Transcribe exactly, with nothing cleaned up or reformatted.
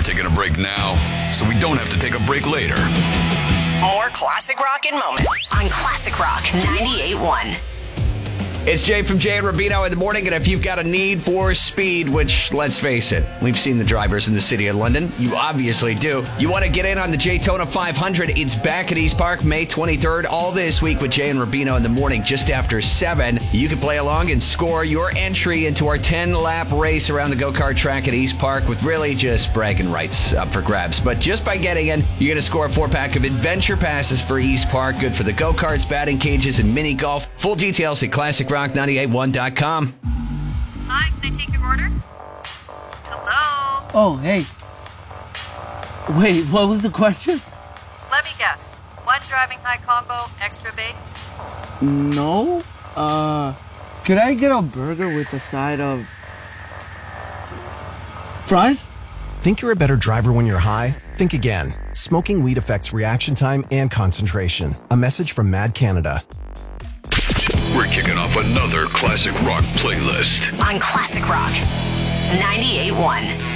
We're taking a break now, so we don't have to take a break later. More classic rock and moments on Classic Rock ninety-eight point one. It's Jay from Jay and Rubino in the morning, and if you've got a need for speed, which, let's face it, we've seen the drivers in the city of London. You obviously do. You want to get in on the Daytona five hundred. It's back at East Park, May twenty-third, all this week with Jay and Rubino in the morning, just after seven. You can play along and score your entry into our ten-lap race around the go-kart track at East Park with really just bragging rights up for grabs. But just by getting in, you're going to score a four-pack of adventure passes for East Park, good for the go-karts, batting cages, and mini golf. Full details at classic rock ninety-eight one dot com. Hi, can I take your order? Hello? Oh, hey. Wait, what was the question? Let me guess. One driving high combo, extra baked? No. Uh, could I get a burger with a side of fries? Think you're a better driver when you're high? Think again. Smoking weed affects reaction time and concentration. A message from Mad Canada. We're kicking off another classic rock playlist On Classic Rock ninety-eight point one.